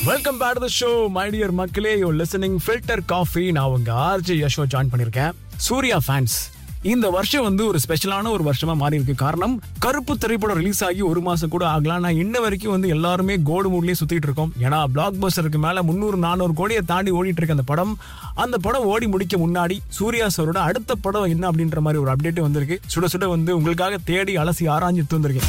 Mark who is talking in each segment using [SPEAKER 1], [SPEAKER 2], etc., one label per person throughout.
[SPEAKER 1] Welcome back to the show my dear மக்களே. You listening filter coffee. நான் உங்க RJ Yasho join பண்ணிருக்கேன். Surya fans, இந்த வருஷம் வந்து ஒரு ஸ்பெஷலான ஒரு வருஷமா மாறி இருக்கு. காரணம், கருப்பு திரைப்படம் ரிலீஸ் ஆகி ஒரு மாசம் கூட ஆகலாம். நான் இன்ன வரைக்கும் வந்து எல்லாருமே கோல்டு மூட்லயே சுத்திட்டு இருக்கோம். ஏன்னா பிளாக் பஸ்டருக்கு மேல 300-400 கோடியை தாண்டி ஓடிட்டு இருக்க அந்த படம் ஓடி முடிக்க முன்னாடி சூர்யா சாரோட அடுத்த படம் என்ன அப்படின்ற மாதிரி ஒரு அப்டேட் வந்திருக்கு. சுட சுட வந்து உங்களுக்காக தேடி அலசி ஆராய்ஞ்சு வந்திருக்கேன்.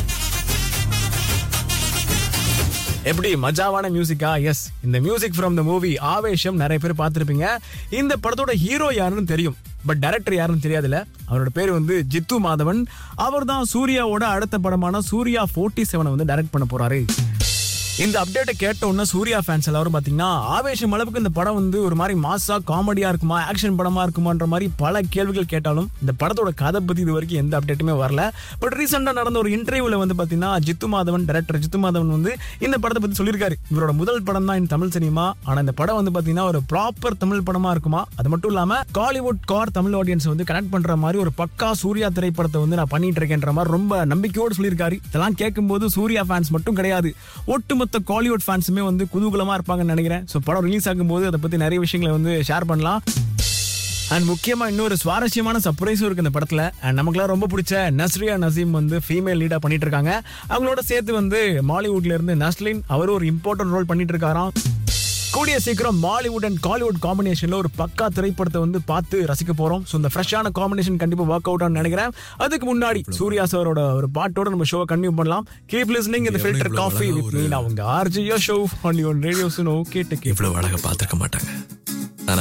[SPEAKER 1] எப்படி மஜாவான மியூசிக்கா? எஸ், இந்த music from the movie Aavesham நிறைய பேர் பார்த்திருப்பீங்க. இந்த படத்தோட ஹீரோ யாருன்னு தெரியும், பட் டைரக்டர் யாருன்னு தெரியாதுல்ல. அவரோட பேர் வந்து ஜித்து மாதவன். அவர் தான் சூர்யாவோட அடுத்த படமான சூர்யா 47 வந்து டைரக்ட் பண்ண போறாரு. இந்த அப்டேட்டை கேட்ட உடனே சூர்யா ஃபேன்ஸ் எல்லாரும் பாத்தீங்கன்னா ஆவேஷம் அளவுக்கு இந்த படம் வந்து ஒரு மாதிரி மாசா காமெடியா இருக்குமா, ஆக்ஷன் படமா இருக்குமான்ற மாதிரி பல கேள்விகள் கேட்டாலும் இந்த படத்தோட கதை பத்தி இது வரைக்கும் எந்த அப்டேட்டுமே வரல. பட் ரீசெண்டா நடந்த ஒரு இன்டர்வியூல வந்து பாத்தீங்கன்னா டைரக்டர் ஜித்து மாதவன் வந்து இந்த படத்தை பத்தி சொல்லியிருக்காரு. இவரோட முதல் படம் தான் இந்த தமிழ் சினிமா. ஆனா இந்த படம் வந்து பாத்தீங்கன்னா ஒரு ப்ராப்பர் தமிழ் படமா இருக்குமா, அது மட்டும் இல்லாம காலிவுட் கார் தமிழ் ஆடியன்ஸ் வந்து கனெக்ட் பண்ற மாதிரி ஒரு பக்கா சூர்யா திரைப்படத்தை வந்து நான் பண்ணிட்டு இருக்கேன்ற மாதிரி ரொம்ப நம்பிக்கையோடு சொல்லியிருக்காரு. இதெல்லாம் கேட்கும்போது சூர்யா ஃபேன்ஸ் மட்டும் கிடையாது, ஒட்டுமொத்த காலிவுட் ஃபேன்ஸுமே வந்து குதூகலமா இருப்பாங்கன்னு நினைக்கிறேன். ஸோ படம் ரிலீஸ் ஆகும்போது அதை பத்தி நிறைய விஷயங்களை வந்து ஷேர் பண்ணலாம். அண்ட் முக்கியமா இன்னொரு சுவாரஸ்யமான சர்ப்ரைஸும் இருக்கு இந்த படத்துல. அண்ட் நமக்குலாம் ரொம்ப பிடிச்ச நஸ்ரியா நசீம் வந்து ஃபீமேல் லீடா பண்ணிட்டு இருக்காங்க. அவங்களோட சேர்த்து வந்து மாலிவுட்ல இருந்து நஸ்லின் அவர் ஒரு இம்பார்ட்டன்ட் ரோல் பண்ணிட்டு இருக்காராம். கூடிய சீக்கிரம் மாலிவுட் அண்ட் காலிவுட் காம்பினேஷன்ல ஒரு பக்கா திரைப்படத்தை வந்து பார்த்து ரசிக்க போறோம். ஸோ இந்த ஃப்ரெஷ்ஷான காம்பினேஷன் கண்டிப்பா ஒர்க் அவுட் ஆன்னு நினைக்கிறேன். அதுக்கு முன்னாடி சூர்யா சாரோட ஒரு பாட்டோட நம்ம ஷோ கண்டினியூ பண்ணலாம். கீப் லிசனிங் இந்த ஃபில்டர் காஃபி வித் மீ. நான் உங்க RJ Yasho on your radio சுனோ. கேட்டு
[SPEAKER 2] இவ்வளவு அழகா பார்த்திருக்க மாட்டாங்க.